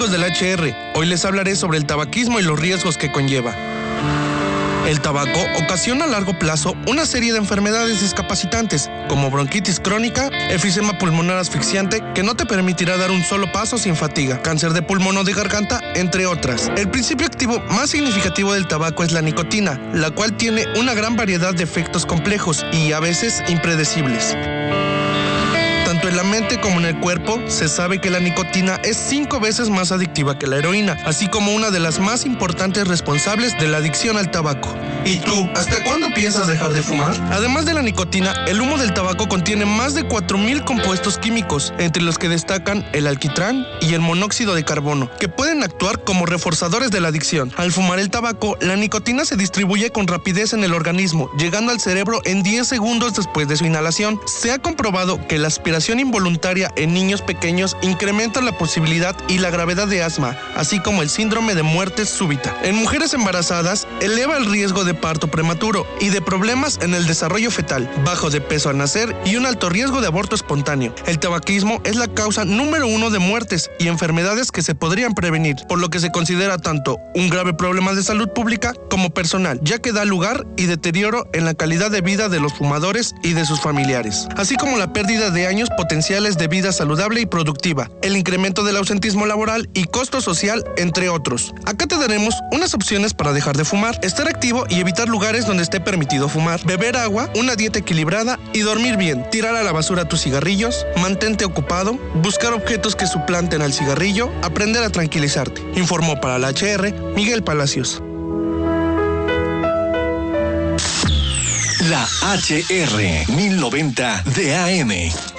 amigos del HR, hoy les hablaré sobre el tabaquismo y los riesgos que conlleva. El tabaco ocasiona a largo plazo una serie de enfermedades discapacitantes, como bronquitis crónica, efisema pulmonar asfixiante, que no te permitirá dar un solo paso sin fatiga, cáncer de pulmón o de garganta, entre otras. El principio activo más significativo del tabaco es la nicotina, la cual tiene una gran variedad de efectos complejos y a veces impredecibles. Tanto en la mente como en el cuerpo, se sabe que la nicotina es 5 veces más adictiva que la heroína, así como una de las más importantes responsables de la adicción al tabaco. ¿Y tú, hasta cuándo piensas dejar de fumar? Además de la nicotina, el humo del tabaco contiene más de 4,000 compuestos químicos, entre los que destacan el alquitrán y el monóxido de carbono, que pueden actuar como reforzadores de la adicción. Al fumar el tabaco, la nicotina se distribuye con rapidez en el organismo, llegando al cerebro en 10 segundos después de su inhalación. Se ha comprobado que la aspiración involuntaria en niños pequeños incrementa la posibilidad y la gravedad de asma, así como el síndrome de muerte súbita. En mujeres embarazadas, eleva el riesgo de parto prematuro y de problemas en el desarrollo fetal, bajo de peso al nacer y un alto riesgo de aborto espontáneo. El tabaquismo es la causa número 1 de muertes y enfermedades que se podrían prevenir, por lo que se considera tanto un grave problema de salud pública como personal, ya que da lugar y deterioro en la calidad de vida de los fumadores y de sus familiares, así como la pérdida de años potenciales de vida saludable y productiva, el incremento del ausentismo laboral y costo social, entre otros. Acá te daremos unas opciones para dejar de fumar: estar activo y evitar lugares donde esté permitido fumar, beber agua, una dieta equilibrada y dormir bien, tirar a la basura tus cigarrillos, mantente ocupado, buscar objetos que suplanten al cigarrillo, aprender a tranquilizarte. Informó para la HR Miguel Palacios. La HR 1090 de AM.